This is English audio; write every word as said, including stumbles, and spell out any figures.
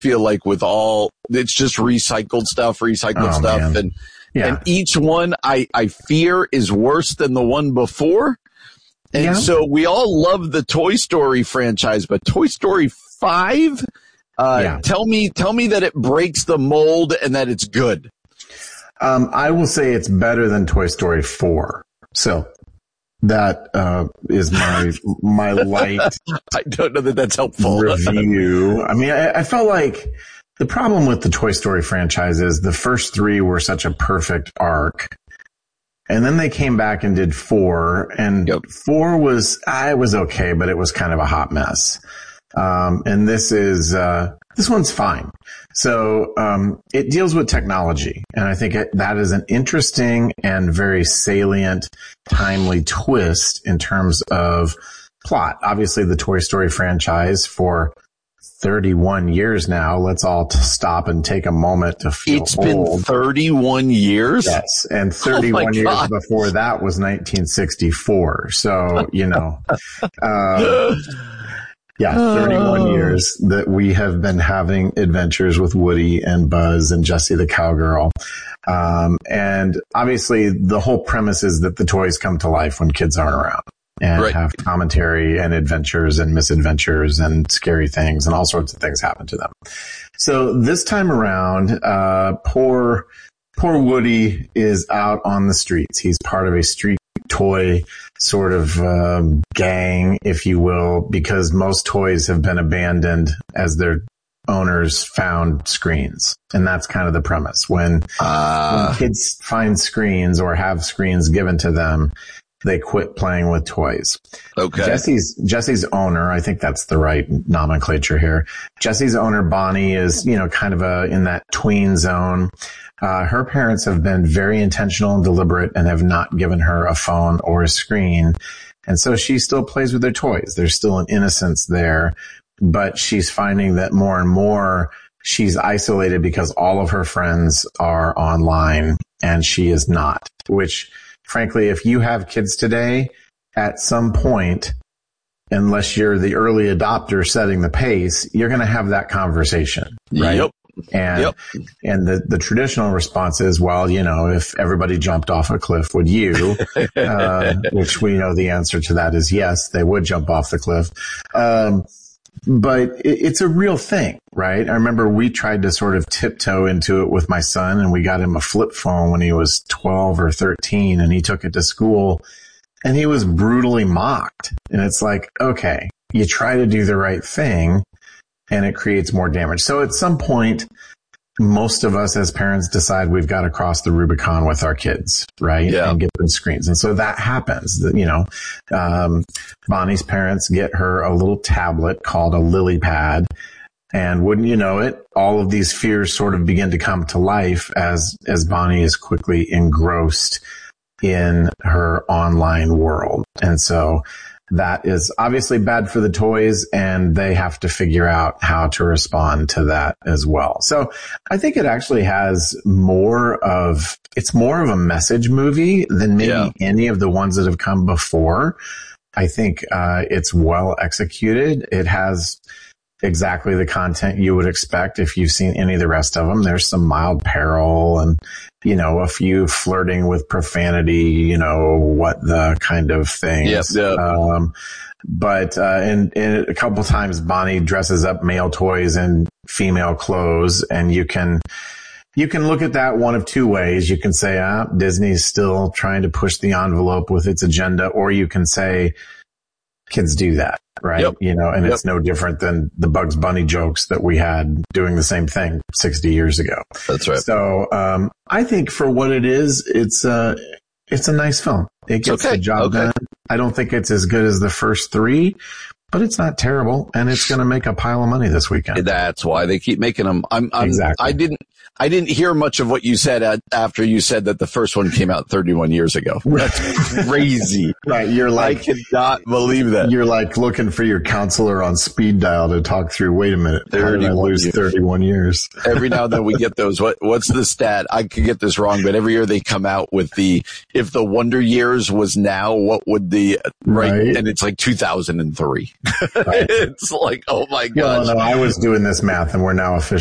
feel like with all, it's just recycled stuff, recycled Oh, stuff. man. And, Yeah. and each one I, I fear is worse than the one before. And Yeah. so we all love the Toy Story franchise, but Toy Story five, uh, Yeah. tell me, tell me that it breaks the mold and that it's good. Um, I will say it's better than Toy Story four. So that uh, is my my light I don't know that that's helpful. review. I mean, I, I felt like the problem with the Toy Story franchise is the first three were such a perfect arc. And then they came back and did four, and Yep. four was, I was okay, but it was kind of a hot mess. Um, and this is, uh, this one's fine. So, um, it deals with technology. And I think it, that is an interesting and very salient, timely twist in terms of plot. Obviously, the Toy Story franchise for thirty-one years now. Let's all t- stop and take a moment to feel It's been old. thirty-one years. Yes, and Oh my thirty-one years God. before that was nineteen sixty-four. So, you know, uh, yeah, thirty-one years that we have been having adventures with Woody and Buzz and Jessie the Cowgirl. Um, and obviously the whole premise is that the toys come to life when kids aren't around and Right. have commentary and adventures and misadventures and scary things and all sorts of things happen to them. So this time around, uh, poor, poor Woody is out on the streets. He's part of a street toy sort of um, gang, if you will, because most toys have been abandoned as their owners found screens. And that's kind of the premise. When, Uh, when kids find screens or have screens given to them, they quit playing with toys. okay. Jesse's, Jesse's owner, I think that's the right nomenclature here. Jesse's owner, Bonnie, is, you know, kind of a, in that tween zone. Uh, her parents have been very intentional and deliberate and have not given her a phone or a screen. And so she still plays with their toys. There's still an innocence there, but she's finding that more and more she's isolated because all of her friends are online and she is not, which frankly, if you have kids today, at some point, unless you're the early adopter setting the pace, you're going to have that conversation, right? Yep. And, Yep. and the, the traditional response is, well, you know, if everybody jumped off a cliff, would you? uh, which we know the answer to that is yes, they would jump off the cliff. Um, but it, it's a real thing, right? I remember we tried to sort of tiptoe into it with my son, and we got him a flip phone when he was twelve or thirteen, and he took it to school and he was brutally mocked. And it's like, okay, you try to do the right thing and it creates more damage. So at some point, most of us as parents decide we've got to cross the Rubicon with our kids, right? Yeah. And get them screens. And so that happens. That, you know, um, Bonnie's parents get her a little tablet called a Lily Pad. And wouldn't you know it, all of these fears sort of begin to come to life as, as Bonnie is quickly engrossed in her online world. And so that is obviously bad for the toys, and they have to figure out how to respond to that as well. So I think it actually has more of, it's more of a message movie than maybe Yeah. any of the ones that have come before. I think uh, it's well executed. It has exactly the content you would expect if you've seen any of the rest of them. There's some mild peril and, you know, a few flirting with profanity, you know, what the kind of things. Yep, yep. Um, but, uh, and, and a couple times Bonnie dresses up male toys in female clothes, and you can, you can look at that one of two ways. You can say, ah, Disney's still trying to push the envelope with its agenda, or you can say, kids do that, right? Yep. You know, and Yep. it's no different than the Bugs Bunny jokes that we had doing the same thing sixty years ago. That's right. So, um, I think for what it is, it's uh it's a nice film. It gets okay. the job Okay. done. I don't think it's as good as the first three, but it's not terrible, and it's going to make a pile of money this weekend. That's why they keep making them. I'm, I'm Exactly. I didn't, I didn't hear much of what you said at, after you said that the first one came out thirty-one years ago. That's crazy. Right. You're like, I cannot believe that. You're like looking for your counselor on speed dial to talk through. Wait a minute. How did I lose years. thirty-one years? Every now and then we get those. What, what's the stat? I could get this wrong, but every year they come out with the, if the Wonder Years was now, what would the, right? right. And it's like two thousand three. Right. It's like, oh my gosh. Well, no, I was doing this math and we're now officially